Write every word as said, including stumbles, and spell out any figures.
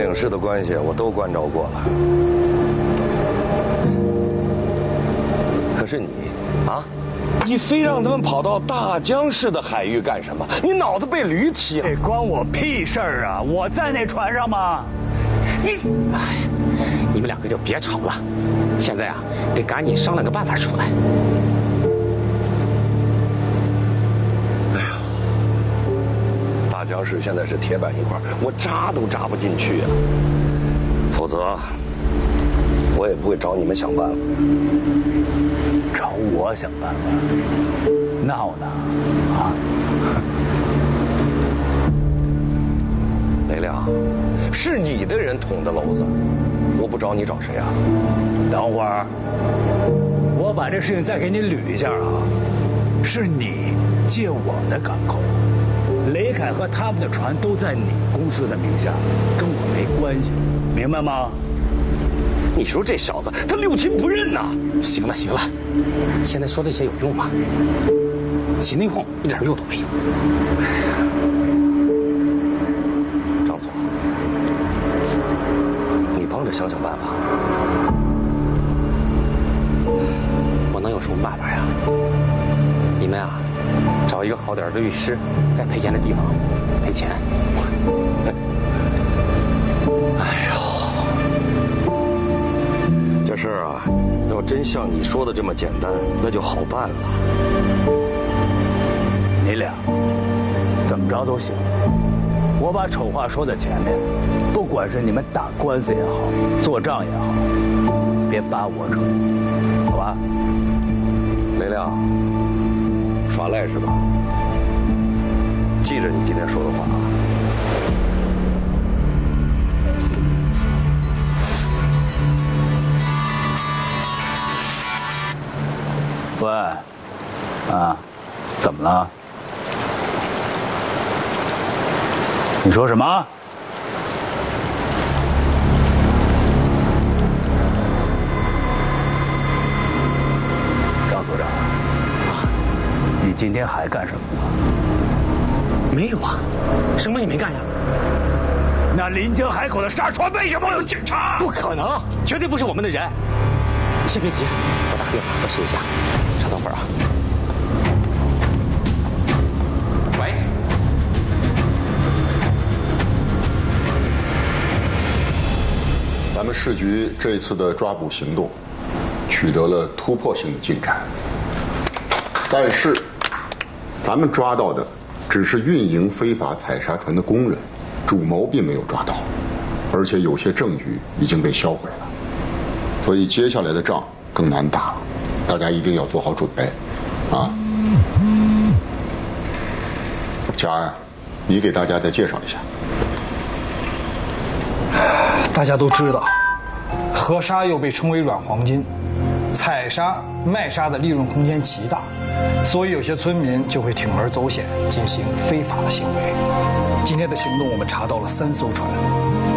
影市的关系我都关照过了。可是你啊，你非让他们跑到大江市的海域干什么？你脑子被驴踢了？ 这关我屁事儿啊！我在那船上吗？你， 哎，你们两个就别吵了。现在啊，得赶紧商量个办法出来。 哎呦，大江市现在是铁板一块，我扎都扎不进去啊！否则，我也不会找你们想办法。 找我想办法？闹呢？啊？ 雷亮，是你的人捅的娄子，我不找你找谁啊？ 等会儿，我把这事情再给你捋一下啊。是你借我的港口，雷凯和他们的船都在你公司的名下，跟我没关系，明白吗？ 你说这小子，他六亲不认呐！ 行了行了，现在说这些有用吗？起内讧一点用都没有。 张总，你帮着想想办法。 我能有什么办法呀？你们啊，找一个好点的律师，在赔钱的地方赔钱。 哎呦！这事儿啊，要真像你说的这么简单，那就好办了。 你俩怎么着都行，我把丑话说在前面，不管是你们打官司也好，做账也好，别扒我扯，好吧？ 雷亮，耍赖是吧？记着你今天说的话啊。 喂，啊，怎么了？你说什么？张所长，你今天还干什么呢？ 没有啊，什么也没干呀。 那临江海口的沙船为什么有警察？ 不可能，绝对不是我们的人。你先别急，我打个电话核实一下。稍等会儿啊。喂。 咱们市局这一次的抓捕行动取得了突破性的进展，但是咱们抓到的只是运营非法采砂船的工人，主谋并没有抓到，而且有些证据已经被销毁了，所以接下来的仗更难打了，大家一定要做好准备啊！佳安，你给大家再介绍一下。 大家都知道，河沙又被称为软黄金，采砂、卖砂的利润空间极大，所以有些村民就会铤而走险，进行非法的行为。今天的行动，我们查到了三艘船，